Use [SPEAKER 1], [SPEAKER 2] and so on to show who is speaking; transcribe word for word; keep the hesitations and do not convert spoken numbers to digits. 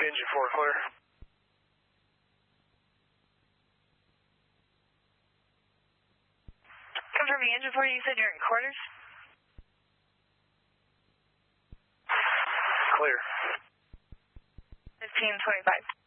[SPEAKER 1] engine four, clear.
[SPEAKER 2] Confirming engine four, you said you're in quarters?
[SPEAKER 1] Clear.
[SPEAKER 2] fifteen twenty-five.